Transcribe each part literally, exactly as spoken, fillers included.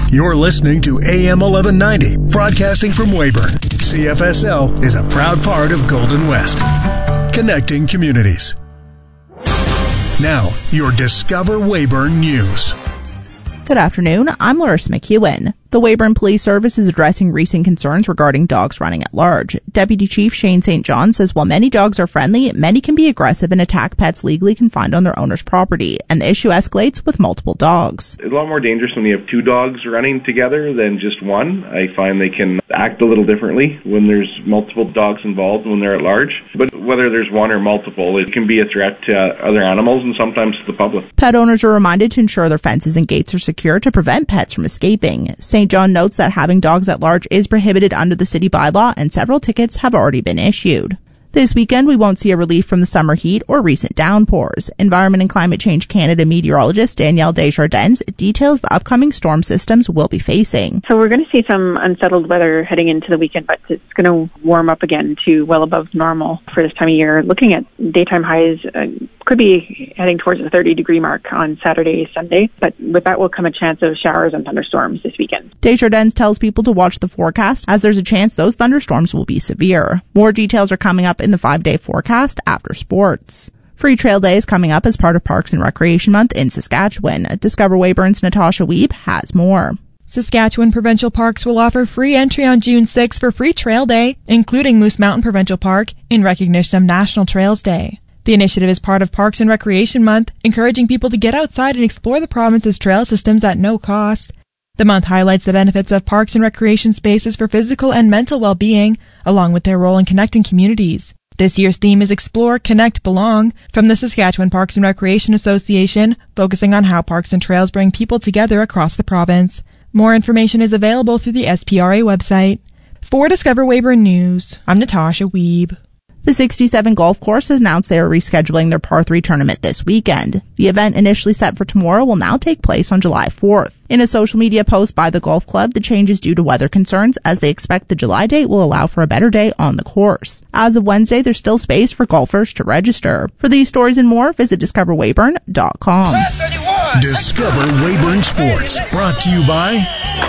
You're listening to A M eleven ninety, broadcasting from Weyburn. C F S L is a proud part of Golden West, connecting communities. Now, your Discover Weyburn News. Good afternoon, I'm Larissa McEwen. The Weyburn Police Service is addressing recent concerns regarding dogs running at large. Deputy Chief Shane Saint John says while many dogs are friendly, many can be aggressive and attack pets legally confined on their owner's property, and the issue escalates with multiple dogs. It's a lot more dangerous when you have two dogs running together than just one. I find they can act a little differently when there's multiple dogs involved when they're at large. But whether there's one or multiple, it can be a threat to other animals and sometimes to the public. Pet owners are reminded to ensure their fences and gates are secure to prevent pets from escaping. Saint John notes that having dogs at large is prohibited under the city bylaw, and several tickets have already been issued. This weekend, we won't see a relief from the summer heat or recent downpours. Environment and Climate Change Canada meteorologist Danielle Desjardins details the upcoming storm systems we'll be facing. So we're going to see some unsettled weather heading into the weekend, but it's going to warm up again to well above normal for this time of year. Looking at daytime highs, uh, could be heading towards the thirty degree mark on Saturday, Sunday, but with that will come a chance of showers and thunderstorms this weekend. Desjardins tells people to watch the forecast as there's a chance those thunderstorms will be severe. More details are coming up in the five-day forecast after sports. Free Trail Day is coming up as part of Parks and Recreation Month in Saskatchewan. Discover Weyburn's Natasha Wiebe has more. Saskatchewan Provincial Parks will offer free entry on June sixth for Free Trail Day, including Moose Mountain Provincial Park, in recognition of National Trails Day. The initiative is part of Parks and Recreation Month, encouraging people to get outside and explore the province's trail systems at no cost. The month highlights the benefits of parks and recreation spaces for physical and mental well-being, along with their role in connecting communities. This year's theme is Explore, Connect, Belong, from the Saskatchewan Parks and Recreation Association, focusing on how parks and trails bring people together across the province. More information is available through the S P R A website. For Discover Weyburn News, I'm Natasha Wiebe. The sixty-seven Golf Course has announced they are rescheduling their Par three tournament this weekend. The event, initially set for tomorrow, will now take place on July fourth. In a social media post by the golf club, the change is due to weather concerns, as they expect the July date will allow for a better day on the course. As of Wednesday, there's still space for golfers to register. For these stories and more, visit discover weyburn dot com. Discover Weyburn Sports, brought to you by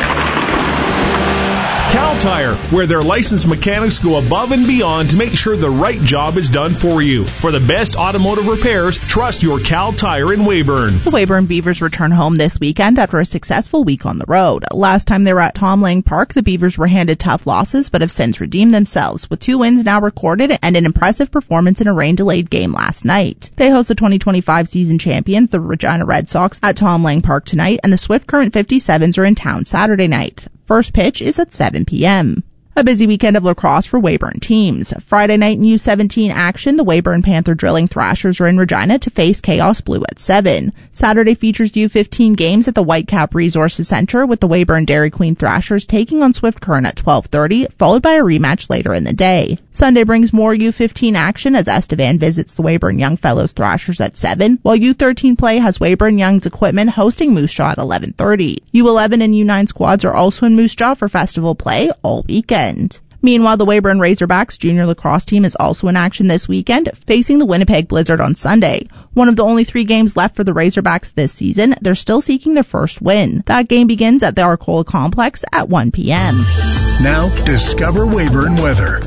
Cal Tire, where their licensed mechanics go above and beyond to make sure the right job is done for you. For the best automotive repairs, trust your Cal Tire in Weyburn. The Weyburn Beavers return home this weekend after a successful week on the road. Last time they were at Tom Lang Park, the Beavers were handed tough losses but have since redeemed themselves, with two wins now recorded and an impressive performance in a rain-delayed game last night. They host the twenty twenty-five season champions, the Regina Red Sox, at Tom Lang Park tonight, and the Swift Current fifty-sevens are in town Saturday night. First pitch is at seven p.m. A busy weekend of lacrosse for Weyburn teams. Friday night in U seventeen action, the Weyburn Panther Drilling Thrashers are in Regina to face Chaos Blue at seven. Saturday features U fifteen games at the Whitecap Resources Center, with the Weyburn Dairy Queen Thrashers taking on Swift Current at twelve thirty, followed by a rematch later in the day. Sunday brings more U fifteen action as Estevan visits the Weyburn Young Fellows Thrashers at seven, while U thirteen play has Weyburn Young's Equipment hosting Moose Jaw at eleven thirty. U eleven and U nine squads are also in Moose Jaw for festival play all weekend. Meanwhile, the Weyburn Razorbacks junior lacrosse team is also in action this weekend, facing the Winnipeg Blizzard on Sunday. One of the only three games left for the Razorbacks this season, they're still seeking their first win. That game begins at the Arcola Complex at one p.m. Now, Discover Weyburn weather.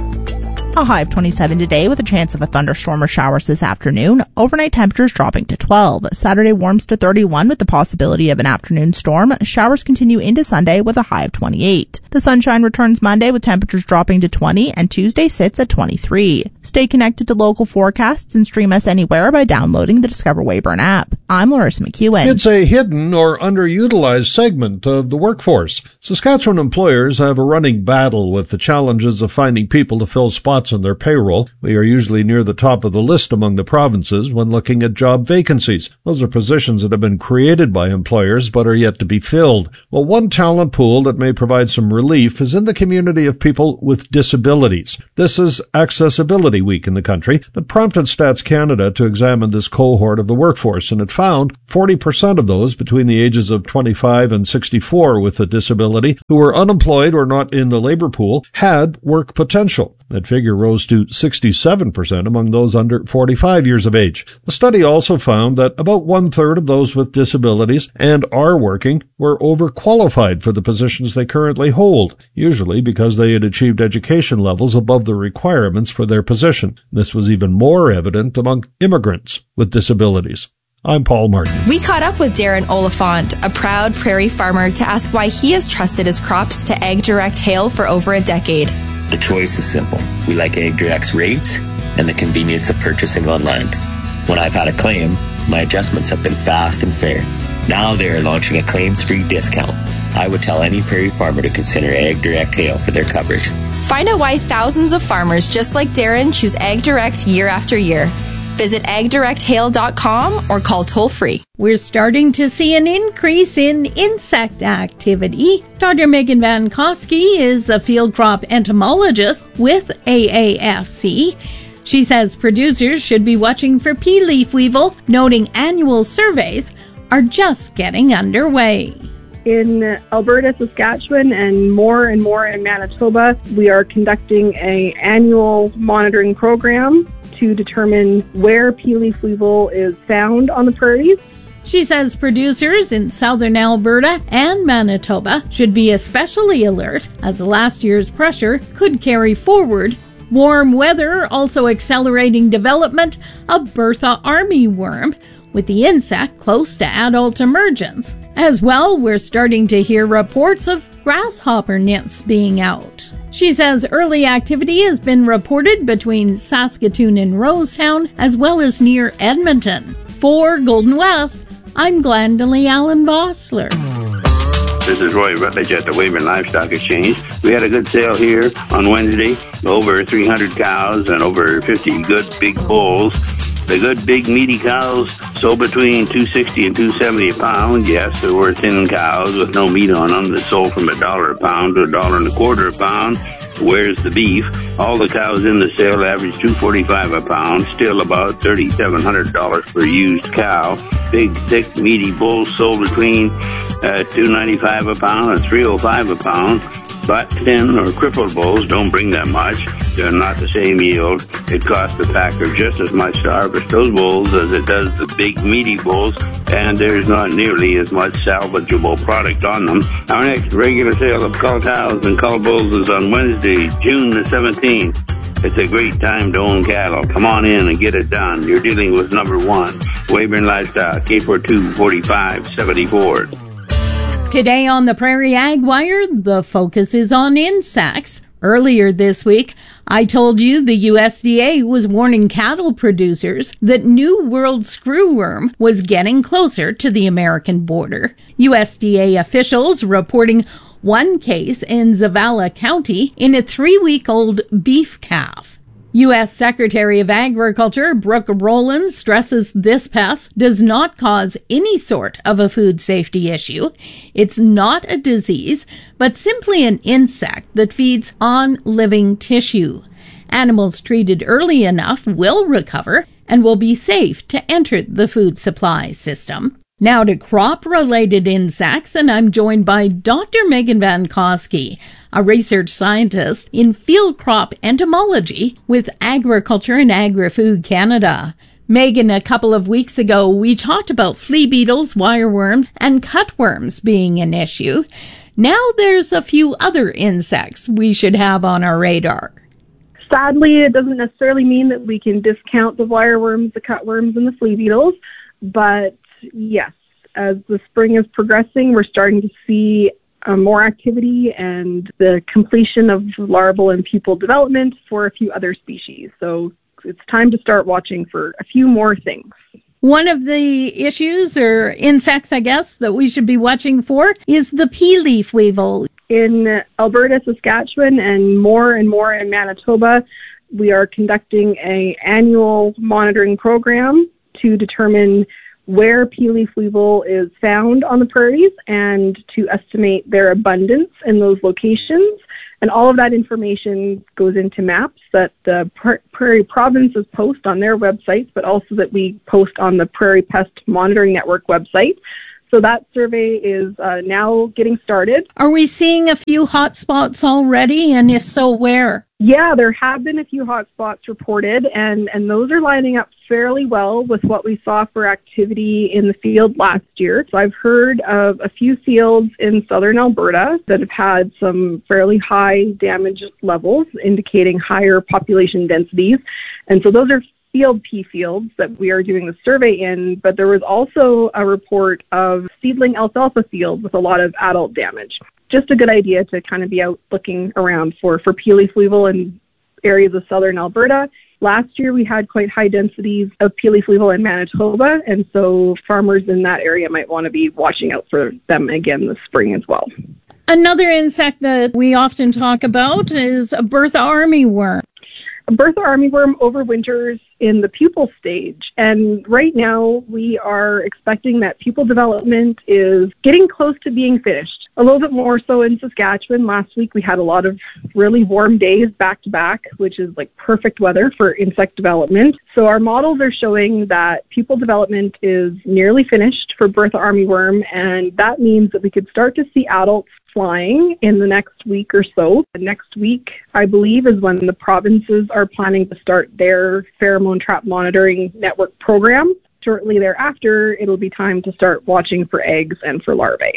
A high of twenty-seven today with a chance of a thunderstorm or showers this afternoon. Overnight temperatures dropping to twelve. Saturday warms to thirty-one with the possibility of an afternoon storm. Showers continue into Sunday with a high of twenty-eight. The sunshine returns Monday with temperatures dropping to twenty, and Tuesday sits at twenty-three. Stay connected to local forecasts and stream us anywhere by downloading the Discover Weyburn app. I'm Larissa McEwen. It's a hidden or underutilized segment of the workforce. Saskatchewan employers have a running battle with the challenges of finding people to fill spots on their payroll. We are usually near the top of the list among the provinces when looking at job vacancies. Those are positions that have been created by employers but are yet to be filled. Well, one talent pool that may provide some relief is in the community of people with disabilities. This is Accessibility Week in the country that prompted Stats Canada to examine this cohort of the workforce, and it found forty percent of those between the ages of twenty-five and sixty-four with a disability who were unemployed or not in the labor pool had work potential. That figure rose to sixty-seven percent among those under forty-five years of age. The study also found that about one-third of those with disabilities and are working were overqualified for the positions they currently hold, usually because they had achieved education levels above the requirements for their position. This was even more evident among immigrants with disabilities. I'm Paul Martin. We caught up with Darren Oliphant, a proud prairie farmer, to ask why he has trusted his crops to AgDirect Hail for over a decade. The choice is simple. We like AgDirect's rates and the convenience of purchasing online. When I've had a claim, my adjustments have been fast and fair. Now they're launching a claims-free discount. I would tell any prairie farmer to consider AgDirect Hail for their coverage. Find out why thousands of farmers just like Darren choose AgDirect year after year. Visit ag direct hail dot com or call toll-free. We're starting to see an increase in insect activity. Doctor Megan Van Koski is a field crop entomologist with A A F C. She says producers should be watching for pea leaf weevil, noting annual surveys are just getting underway. In Alberta, Saskatchewan, and more and more in Manitoba, we are conducting an annual monitoring program to determine where pea leaf weevil is found on the prairies. She says producers in southern Alberta and Manitoba should be especially alert, as last year's pressure could carry forward. Warm weather also accelerating development of Bertha armyworm, with the insect close to adult emergence. As well, we're starting to hear reports of grasshopper nymphs being out. She says early activity has been reported between Saskatoon and Rosetown, as well as near Edmonton. For Golden West, I'm Glendalee Allen Vossler. This is Roy Rutledge at the Weyburn Livestock Exchange. We had a good sale here on Wednesday. Over three hundred cows and over fifty good big bulls. The good big meaty cows sold between two sixty and two seventy a pound. Yes, there were thin cows with no meat on them that sold from a dollar a pound to a dollar and a quarter a pound. Where's the beef? All the cows in the sale averaged two forty-five a pound, still about thirty-seven hundred dollars per used cow. Big, thick, meaty bulls sold between uh, two ninety-five a pound and three oh five a pound. But thin or crippled bulls don't bring that much. They're not the same yield. It costs the packer just as much to harvest those bulls as it does the big meaty bulls, and there's not nearly as much salvageable product on them. Our next regular sale of cull cows and cull bulls is on Wednesday, June the seventeenth. It's a great time to own cattle. Come on in and get it done. You're dealing with number one, Weyburn Livestock, eight four two, four five seven four. Today on the Prairie Ag Wire, the focus is on insects. Earlier this week, I told you the U S D A was warning cattle producers that New World screwworm was getting closer to the American border. U S D A officials reporting one case in Zavala County in a three-week-old beef calf. U S Secretary of Agriculture Brooke Rowland stresses this pest does not cause any sort of a food safety issue. It's not a disease, but simply an insect that feeds on living tissue. Animals treated early enough will recover and will be safe to enter the food supply system. Now to crop-related insects, and I'm joined by Doctor Megan Van Koski, a research scientist in field crop entomology with Agriculture and Agri-Food Canada. Megan, a couple of weeks ago, we talked about flea beetles, wireworms, and cutworms being an issue. Now there's a few other insects we should have on our radar. Sadly, it doesn't necessarily mean that we can discount the wireworms, the cutworms, and the flea beetles, but yes, as the spring is progressing, we're starting to see uh, more activity and the completion of larval and pupal development for a few other species. So it's time to start watching for a few more things. One of the issues or insects, I guess, that we should be watching for is the pea leaf weevil. In Alberta, Saskatchewan, and more and more in Manitoba, we are conducting an annual monitoring program to determine where pea leaf weevil is found on the prairies and to estimate their abundance in those locations. And all of that information goes into maps that the Prairie Provinces post on their websites, but also that we post on the Prairie Pest Monitoring Network website. So that survey is uh, now getting started. Are we seeing a few hot spots already? And if so, where? Yeah, there have been a few hot spots reported, and, and those are lining up fairly well with what we saw for activity in the field last year. So I've heard of a few fields in southern Alberta that have had some fairly high damage levels, indicating higher population densities. And so those are field P fields that we are doing the survey in, but there was also a report of seedling alfalfa fields with a lot of adult damage. Just a good idea to kind of be out looking around for, for pea leaf weevil in areas of southern Alberta. Last year we had quite high densities of pea leaf weevil in Manitoba, and so farmers in that area might want to be watching out for them again this spring as well. Another insect that we often talk about is a Bertha armyworm. Bertha armyworm overwinters in the pupal stage, and right now we are expecting that pupal development is getting close to being finished. A little bit more so in Saskatchewan. Last week we had a lot of really warm days back to back, which is like perfect weather for insect development. So our models are showing that pupal development is nearly finished for Bertha armyworm, and that means that we could start to see adults flying in the next week or so. Next week, I believe, is when the provinces are planning to start their pheromone trap monitoring network program. Shortly thereafter, it'll be time to start watching for eggs and for larvae.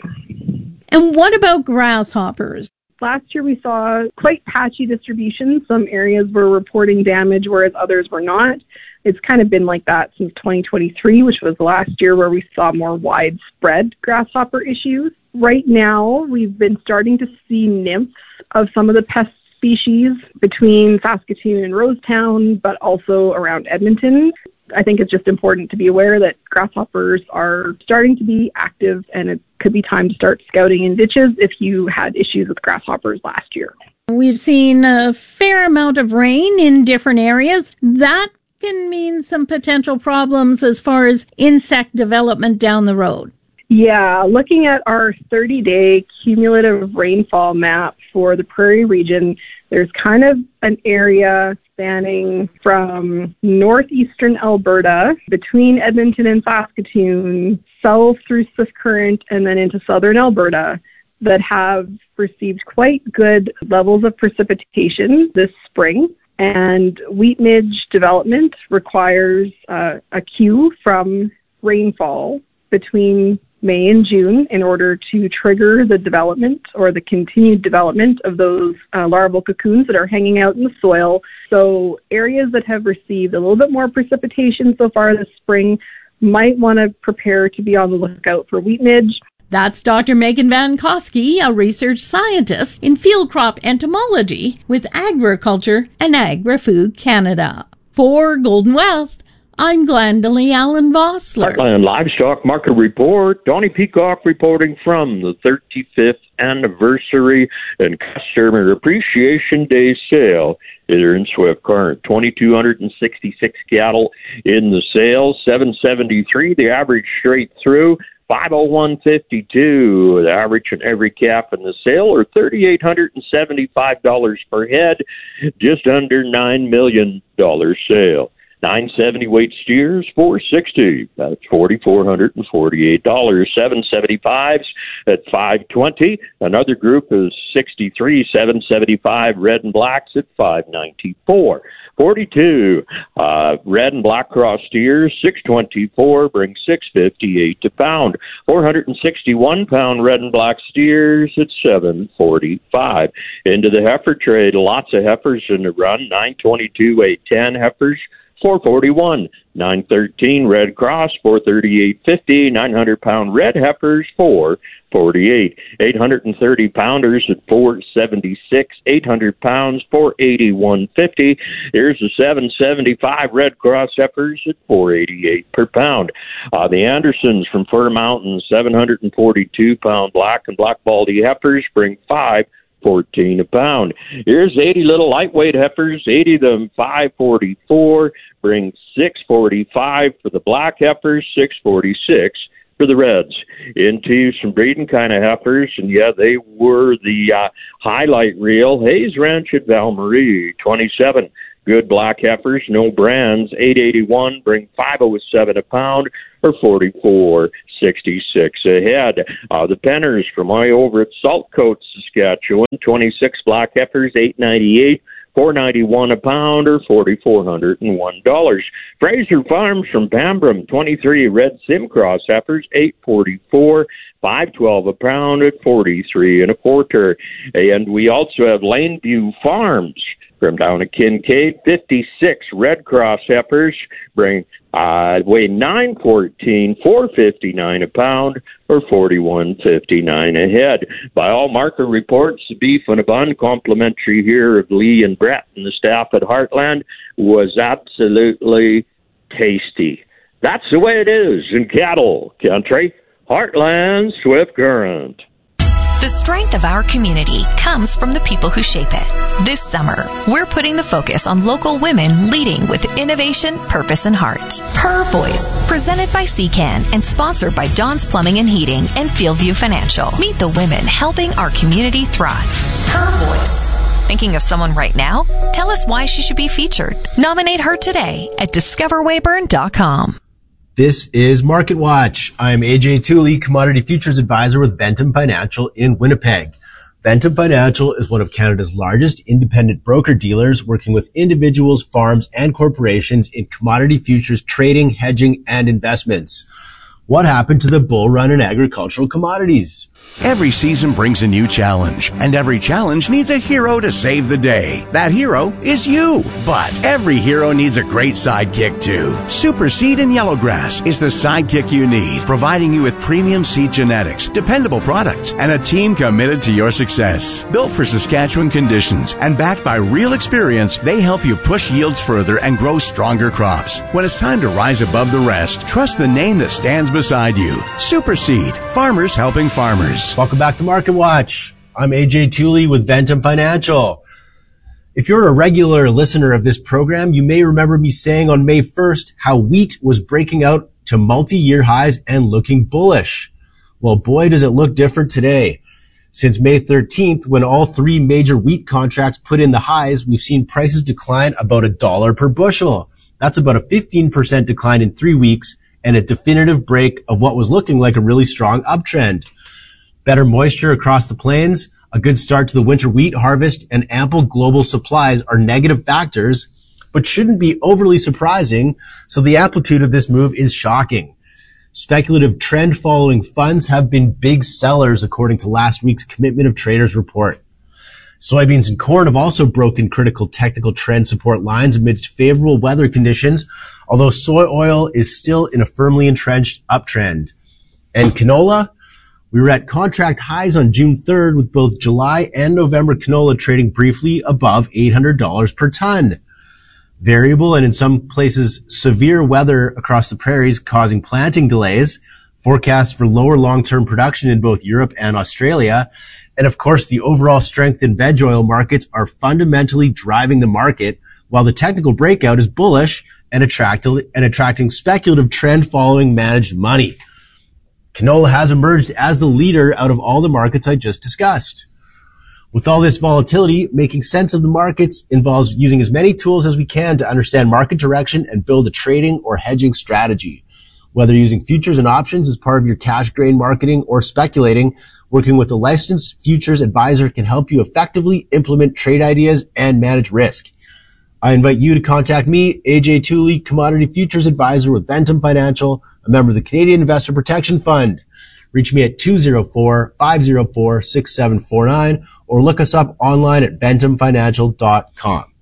And what about grasshoppers? Last year we saw quite patchy distribution. Some areas were reporting damage, whereas others were not. It's kind of been like that since twenty twenty-three, which was the last year where we saw more widespread grasshopper issues. Right now, we've been starting to see nymphs of some of the pest species between Saskatoon and Rosetown, but also around Edmonton. I think it's just important to be aware that grasshoppers are starting to be active, and it could be time to start scouting in ditches if you had issues with grasshoppers last year. We've seen a fair amount of rain in different areas. That can mean some potential problems as far as insect development down the road. Yeah, looking at our thirty-day cumulative rainfall map for the Prairie region, there's kind of an area spanning from northeastern Alberta, between Edmonton and Saskatoon, south through Swift Current, and then into southern Alberta, that have received quite good levels of precipitation this spring. And wheat midge development requires uh, a cue from rainfall between May and June in order to trigger the development or the continued development of those uh, larval cocoons that are hanging out in the soil. So areas that have received a little bit more precipitation so far this spring might want to prepare to be on the lookout for wheat midge. That's Doctor Megan Van Koski, a research scientist in field crop entomology with Agriculture and Agri-Food Canada. For Golden West, I'm Glendalee Allen Vossler. Heartland Livestock Market Report. Donnie Peacock reporting from the thirty-fifth Anniversary and Customer Appreciation Day Sale here in Swift Current. two thousand two hundred sixty-six cattle in the sale, seven seventy-three the average straight through, five oh one fifty-two the average in every calf in the sale, or three thousand eight hundred seventy-five dollars per head, just under nine million dollars sale. nine seventy weight steers, four sixty. That's four thousand four hundred forty-eight dollars. seven seventy-fives at five twenty. Another group is sixty-three, seven seventy-five red and blacks at five ninety-four. forty-two uh, red and black cross steers, six twenty-four, brings six fifty-eight to pound. four hundred sixty-one pound red and black steers at seven forty-five. Into the heifer trade, lots of heifers in the run. nine twenty-two, eight ten heifers, four forty-one. nine thirteen Red Cross, four thirty-eight fifty. nine hundred pound red heifers, four forty-eight. eight hundred thirty pounders at four seventy-six. eight hundred pounds, four eighty-one fifty. Here's the seven seventy-five Red Cross heifers at four eighty-eight per pound. Uh, the Andersons from Fur Mountain, seven hundred forty-two pound black and black baldy heifers, bring five fourteen a pound. Here's eighty little lightweight heifers, eighty of them, five forty-four, bring six forty-five for the black heifers, six forty-six for the reds. Into some breeding kind of heifers, and yeah, they were the uh, highlight reel. Hayes Ranch at Val Marie, twenty-seven Good black heifers, no brands, eight eighty-one, bring five oh seven a pound, or forty-four sixty-six a head. Uh, the penners from way over at Saltcoat, Saskatchewan, twenty-six black heifers, eight ninety-eight, four ninety-one a pound, or forty-four hundred one dollars. Fraser Farms from Pambram, twenty-three red Simcross heifers, eight forty-four, five twelve a pound at forty-three and a quarter. And we also have Laneview Farms from down at Kincaid, fifty-six Red Cross heifers, bring uh, weigh nine fourteen, four fifty-nine a pound, or forty-one fifty-nine a head. By all market reports, the beef on a bun, complimentary here of Lee and Brett and the staff at Heartland, was absolutely tasty. That's the way it is in cattle country. Heartland Swift Current. The strength of our community comes from the people who shape it. This summer, we're putting the focus on local women leading with innovation, purpose, and heart. Her Voice, presented by C CAN and sponsored by Don's Plumbing and Heating and Fieldview Financial. Meet the women helping our community thrive. Her Voice. Thinking of someone right now? Tell us why she should be featured. Nominate her today at discover weyburn dot com. This is Market Watch. I'm A J Tooley, Commodity Futures Advisor with Ventum Financial in Winnipeg. Ventum Financial is one of Canada's largest independent broker-dealers, working with individuals, farms, and corporations in commodity futures trading, hedging, and investments. What happened to the bull run in agricultural commodities? Every season brings a new challenge, and every challenge needs a hero to save the day. That hero is you. But every hero needs a great sidekick too. Super Seed and Yellowgrass is the sidekick you need, providing you with premium seed genetics, dependable products, and a team committed to your success. Built for Saskatchewan conditions and backed by real experience, they help you push yields further and grow stronger crops. When it's time to rise above the rest, trust the name that stands beside you. Super Seed, farmers helping farmers. Welcome back to Market Watch. I'm A J Tooley with Ventum Financial. If you're a regular listener of this program, you may remember me saying on May first how wheat was breaking out to multi-year highs and looking bullish. Well, boy, does it look different today. Since May thirteenth, when all three major wheat contracts put in the highs, we've seen prices decline about a dollar per bushel. That's about a fifteen percent decline in three weeks and a definitive break of what was looking like a really strong uptrend. Better moisture across the plains, a good start to the winter wheat harvest, and ample global supplies are negative factors, but shouldn't be overly surprising, so the amplitude of this move is shocking. Speculative trend-following funds have been big sellers, according to last week's Commitment of Traders report. Soybeans and corn have also broken critical technical trend support lines amidst favorable weather conditions, although soy oil is still in a firmly entrenched uptrend. And canola? We were at contract highs on June third, with both July and November canola trading briefly above eight hundred dollars per ton. Variable and in some places severe weather across the prairies causing planting delays, forecasts for lower long-term production in both Europe and Australia, and of course the overall strength in veg oil markets are fundamentally driving the market, while the technical breakout is bullish and, attract- and attracting speculative trend following managed money. Canola has emerged as the leader out of all the markets I just discussed. With all this volatility, making sense of the markets involves using as many tools as we can to understand market direction and build a trading or hedging strategy. Whether using futures and options as part of your cash grain marketing or speculating, working with a licensed futures advisor can help you effectively implement trade ideas and manage risk. I invite you to contact me, A J Tooley, Commodity Futures Advisor with Ventum Financial, a member of the Canadian Investor Protection Fund. Reach me at two oh four, five oh four, six seven four nine or look us up online at ventum financial dot com.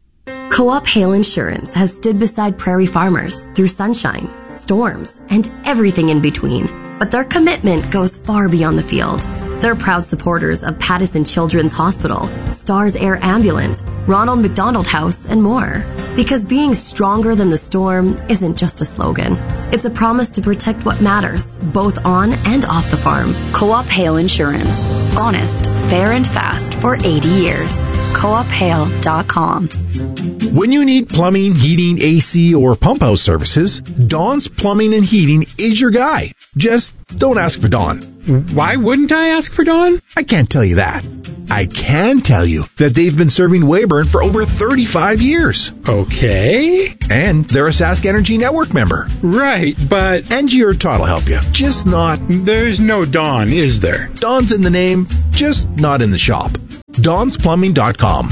Co-op Hail Insurance has stood beside prairie farmers through sunshine, storms, and everything in between. But their commitment goes far beyond the field. They're proud supporters of Pattison Children's Hospital, Stars Air Ambulance, Ronald McDonald House, and more. Because being stronger than the storm isn't just a slogan. It's a promise to protect what matters, both on and off the farm. Co-op Hail Insurance. Honest, fair, and fast for eighty years. co op hail dot com. When you need plumbing, heating, A C, or pump house services, Don's Plumbing and Heating is your guy. Just don't ask for Don. Why wouldn't I ask for Don? I can't tell you that. I can tell you that they've been serving Weyburn for over thirty-five years. Okay. And they're a Sask Energy Network member. Right, but... Angie or Todd will help you. Just not... There's no Dawn, is there? Dawn's in the name, just not in the shop. Dawn's Plumbing dot com.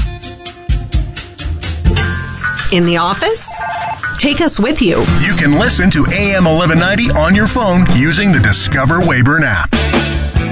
In the office? Take us with you. You can listen to A M eleven ninety on your phone using the Discover Weyburn app.